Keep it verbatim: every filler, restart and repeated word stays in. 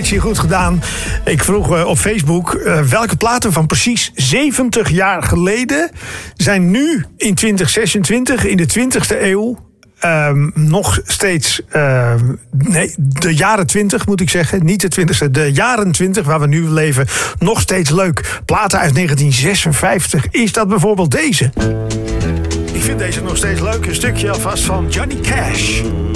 selectie goed gedaan. Ik vroeg uh, op Facebook uh, welke platen van precies zeventig jaar geleden zijn nu in twintig zesentwintig, in de twintigste eeuw, Um, nog steeds, uh, nee, de jaren twintig moet ik zeggen, niet de twintigste, de jaren twintig waar we nu leven, nog steeds leuk. Platen uit negentien zesenvijftig, is dat bijvoorbeeld deze? Ik vind deze nog steeds leuk, een stukje alvast van Johnny Cash.